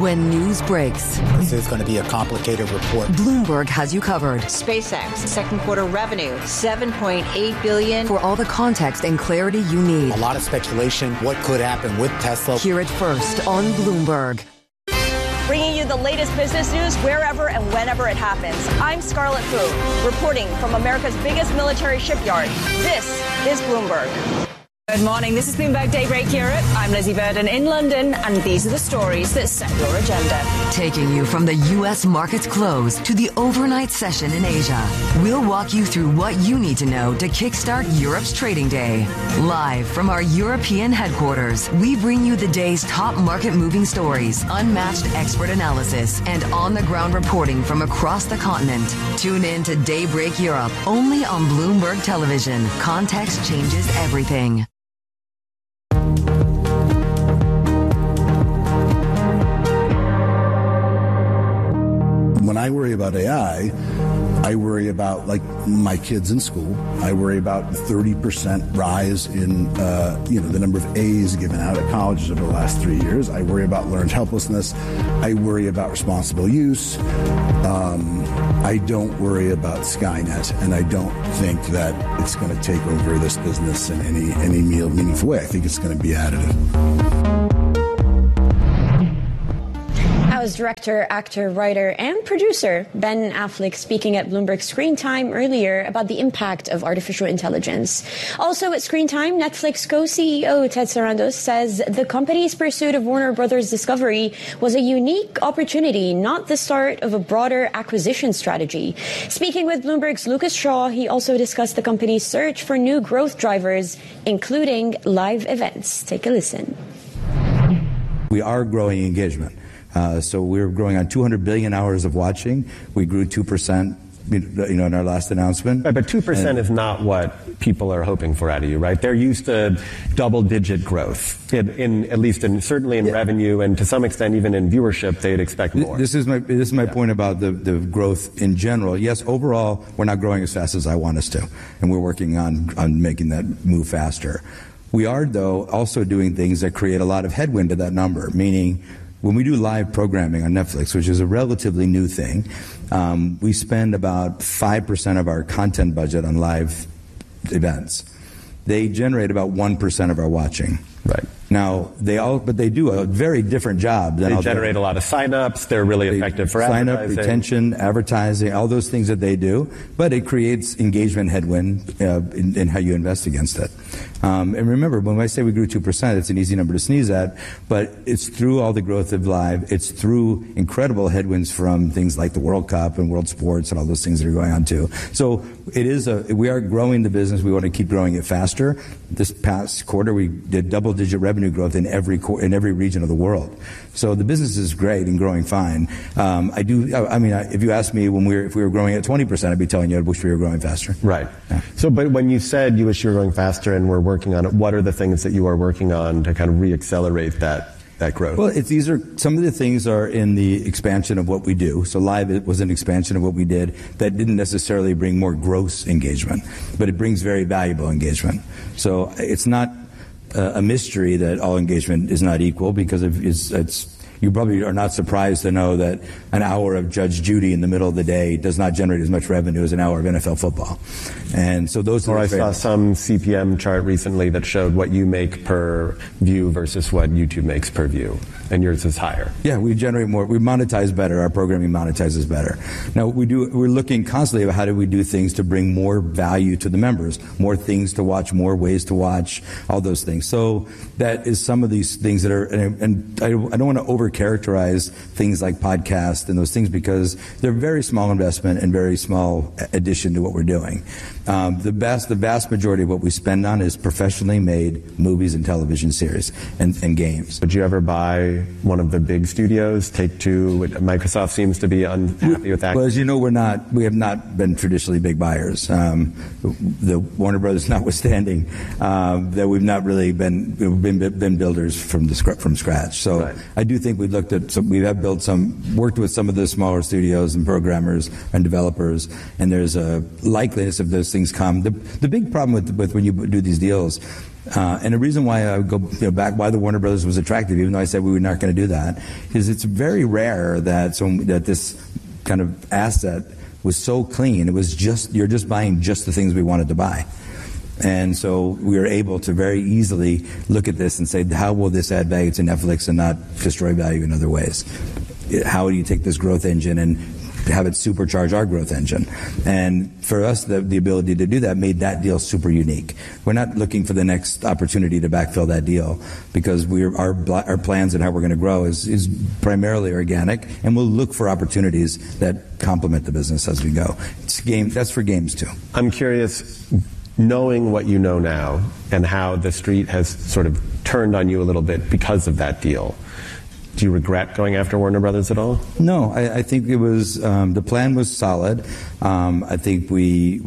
When news breaks, this is going to be a complicated report. Bloomberg has you covered. SpaceX, second quarter revenue, $7.8 billion. For all the context and clarity you need. A lot of speculation, what could happen with Tesla. Hear it first on Bloomberg. Bringing you the latest business news wherever and whenever it happens. I'm Scarlett Fu, reporting from America's biggest military shipyard. This is Bloomberg. Good morning. This is Bloomberg Daybreak Europe. I'm Lizzie Burden in London, and these are the stories that set your agenda. Taking you from the U.S. markets close to the overnight session in Asia, we'll walk you through what you need to know to kickstart Europe's trading day. Live from our European headquarters, we bring you the day's top market-moving stories, unmatched expert analysis, and on-the-ground reporting from across the continent. Tune in to Daybreak Europe, only on Bloomberg Television. Context changes everything. When I worry about AI, I worry about, like, my kids in school. I worry about 30% rise in, the number of A's given out at colleges over the last 3 years. I worry about learned helplessness. I worry about responsible use. I don't worry about Skynet, and I don't think that it's going to take over this business in any meaningful way. I think it's going to be additive. That was director, actor, writer, and producer Ben Affleck speaking at Bloomberg Screen Time earlier about the impact of artificial intelligence. Also at Screen Time, Netflix co-CEO Ted Sarandos says the company's pursuit of Warner Brothers Discovery was a unique opportunity, not the start of a broader acquisition strategy. Speaking with Bloomberg's Lucas Shaw, he also discussed the company's search for new growth drivers, including live events. Take a listen. We are growing engagement. So we're growing on 200 billion hours of watching. We grew 2%, in our last announcement. Right, but 2% is not what people are hoping for out of you, right? They're used to double-digit growth, certainly in revenue, and to some extent even in viewership, they'd expect more. This is my point about the growth in general. Yes, overall, we're not growing as fast as I want us to, and we're working on making that move faster. We are, though, also doing things that create a lot of headwind to that number, meaning when we do live programming on Netflix, which is a relatively new thing, we spend about 5% of our content budget on live events. They generate about 1% of our watching. Right. Now, they do a very different job. They generate a lot of sign-ups. They're really effective for advertising. Sign-up, retention, advertising, all those things that they do. But it creates engagement headwind in how you invest against it. And remember, when I say we grew 2%, it's an easy number to sneeze at, but it's through all the growth of live. It's through incredible headwinds from things like the World Cup and World Sports and all those things that are going on too. So we are growing the business. We want to keep growing it faster. This past quarter, we did double-digit revenue growth in every region of the world. So the business is great and growing fine. If you asked me if we were growing at 20%, I'd be telling you I wish we were growing faster. Right. Yeah. So, but when you said you wish you were growing faster and we're working on it, what are the things that you are working on to kind of re-accelerate that growth? Well, some of the things are in the expansion of what we do. So live, it was an expansion of what we did that didn't necessarily bring more gross engagement, but it brings very valuable engagement. So it's not a mystery that all engagement is not equal, because you probably are not surprised to know that an hour of Judge Judy in the middle of the day does not generate as much revenue as an hour of NFL football. And so those are... Or I saw some CPM chart recently that showed what you make per view versus what YouTube makes per view, and yours is higher. Yeah, we generate more. We monetize better. Our programming monetizes better. Now, we're looking constantly at how do we do things to bring more value to the members, more things to watch, more ways to watch, all those things. So that is some of these things that are... And I don't want to over-characterize things like podcasts and those things, because they're very small investment and very small addition to what we're doing. The vast majority of what we spend on is professionally made movies and television series and games. Would you ever buy one of the big studios? Take-Two, Microsoft seems to be unhappy with that. Well, as you know, we have not been traditionally big buyers. The Warner Brothers notwithstanding, that we've not really been builders from scratch. So right. I do think we worked with some of the smaller studios and programmers and developers, and there's a likeliness of those things come. The big problem with when you do these deals And the reason why I would go back, why the Warner Brothers was attractive, even though I said we were not going to do that, is it's very rare that this kind of asset was so clean. It was you're just buying just the things we wanted to buy. And so we were able to very easily look at this and say, how will this add value to Netflix and not destroy value in other ways? How do you take this growth engine and have it supercharge our growth engine? And for us, the ability to do that made that deal super unique. We're not looking for the next opportunity to backfill that deal, because our plans and how we're going to grow is primarily organic, and we'll look for opportunities that complement the business as we go. That's for games too. I'm curious, knowing what you know now and how the street has sort of turned on you a little bit because of that deal, do you regret going after Warner Brothers at all? No, I think it was the plan was solid. I think we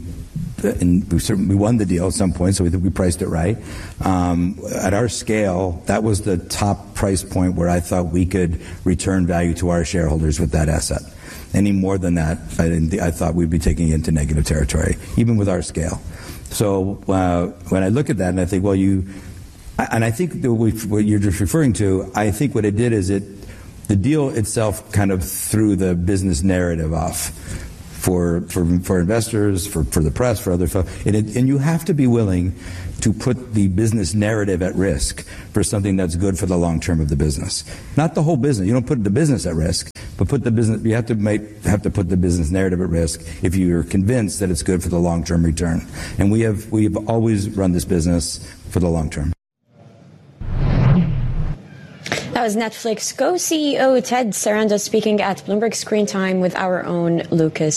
won the deal at some point, so we think we priced it right. At our scale, that was the top price point where I thought we could return value to our shareholders with that asset. Any more than that, I thought we'd be taking it into negative territory, even with our scale. So when I look at that and I think, and I think what you're just referring to, I think what it did is the deal itself kind of threw the business narrative off for investors, for the press, for other folks. And you have to be willing to put the business narrative at risk for something that's good for the long term of the business. Not the whole business. You don't put the business at risk, but you have to put the business narrative at risk if you're convinced that it's good for the long term return. And we've always run this business for the long term. That was Netflix co-CEO Ted Sarandos speaking at Bloomberg Screen Time with our own Lucas